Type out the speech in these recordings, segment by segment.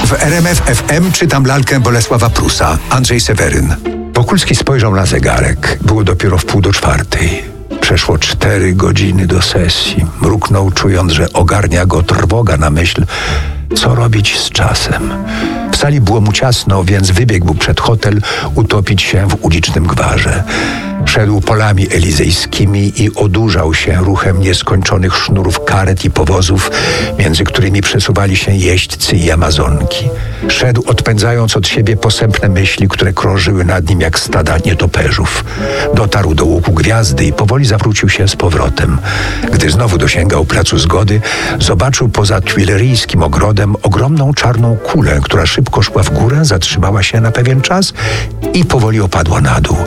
W RMF FM czytam lalkę Bolesława Prusa. Andrzej Seweryn. Wokulski spojrzał na zegarek. Było dopiero 3:30. Przeszło 4 godziny do sesji. Mruknął, czując, że ogarnia go trwoga na myśl, co robić z czasem. W sali było mu ciasno, więc wybiegł przed hotel utopić się w ulicznym gwarze. Szedł polami elizejskimi i odurzał się ruchem nieskończonych sznurów karet i powozów, między którymi przesuwali się jeźdźcy i amazonki. Szedł, odpędzając od siebie posępne myśli, które krążyły nad nim jak stada nietoperzów. Dotarł do łuku gwiazdy i powoli zawrócił się z powrotem. Gdy znowu dosięgał placu Zgody, zobaczył poza tuileryjskim ogrodem ogromną czarną kulę, która szybko szła w górę, zatrzymała się na pewien czas i powoli opadła na dół.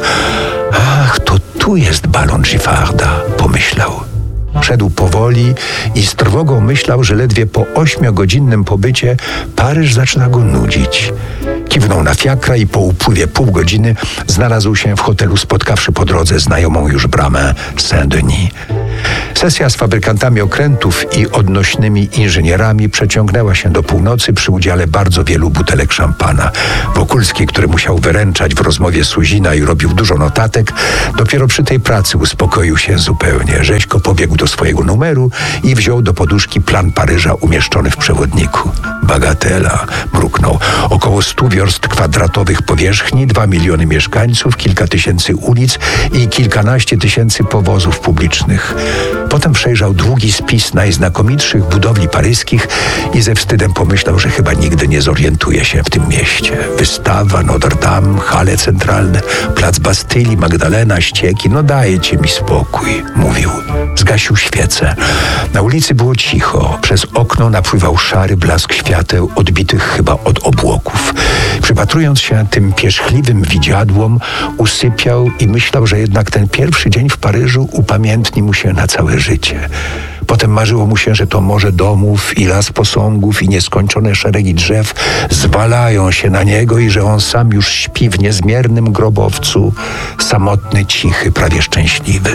Ach, to tu jest balon Giffarda, pomyślał. Szedł powoli i z trwogą myślał, że ledwie po 8-godzinnym pobycie Paryż zaczyna go nudzić. Kiwnął na fiakra i po upływie pół godziny znalazł się w hotelu, spotkawszy po drodze znajomą już bramę Saint-Denis. Sesja z fabrykantami okrętów i odnośnymi inżynierami przeciągnęła się do północy przy udziale bardzo wielu butelek szampana. Wokulski, który musiał wyręczać w rozmowie Suzina i robił dużo notatek, dopiero przy tej pracy uspokoił się zupełnie. Rzeźko pobiegł do swojego numeru i wziął do poduszki plan Paryża umieszczony w przewodniku. Bagatela, mruknął. Około 100 wiorst kwadratowych powierzchni, 2 miliony mieszkańców, kilka tysięcy ulic i kilkanaście tysięcy powozów publicznych. Potem przejrzał długi spis najznakomitszych budowli paryskich i ze wstydem pomyślał, że chyba nigdy nie zorientuje się w tym mieście. Wystawa, Notre Dame, hale centralne, plac Bastylii, Magdalena, ścieki. No dajcie mi spokój, mówił. Zgasił świecę. Na ulicy było cicho. Przez okno napływał szary blask świateł, odbitych chyba od obłoków. Przypatrując się tym pierzchliwym widziadłom, usypiał i myślał, że jednak ten pierwszy dzień w Paryżu upamiętni mu się na całe życie. Potem marzyło mu się, że to morze domów i las posągów i nieskończone szeregi drzew zwalają się na niego i że on sam już śpi w niezmiernym grobowcu, samotny, cichy, prawie szczęśliwy.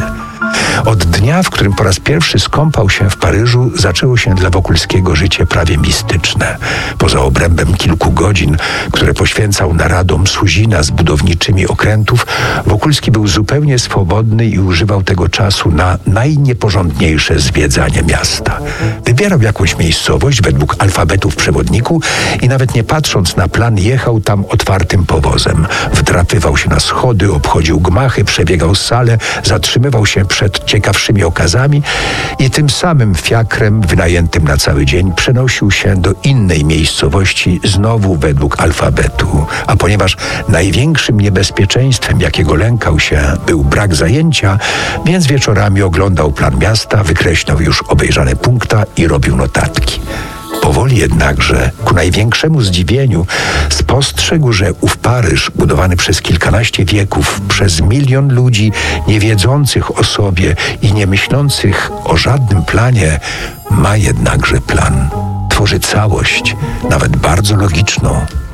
Od dnia, w którym po raz pierwszy skąpał się w Paryżu, zaczęło się dla Wokulskiego życie prawie mistyczne. Poza obrębem kilku godzin, które poświęcał naradom Suzina z budowniczymi okrętów, Wokulski był zupełnie swobodny i używał tego czasu na najnieporządniejsze zwiedzanie miasta. Wybierał jakąś miejscowość według alfabetu w przewodniku i nawet nie patrząc na plan, jechał tam otwartym powozem. Wdrapywał się na schody, obchodził gmachy, przebiegał salę, zatrzymywał się przed ciekawszymi okazami i tym samym fiakrem wynajętym na cały dzień przenosił się do innej miejscowości znowu według alfabetu. A ponieważ największym niebezpieczeństwem, jakiego lękał się, był brak zajęcia, więc wieczorami oglądał plan miasta, wykreślał już obejrzane punkta i robił notatki. Powoli jednakże, ku największemu zdziwieniu, spostrzegł, że ów Paryż, budowany przez kilkanaście wieków, przez 1 milion ludzi niewiedzących o sobie i nie myślących o żadnym planie, ma jednakże plan. Tworzy całość, nawet bardzo logiczną.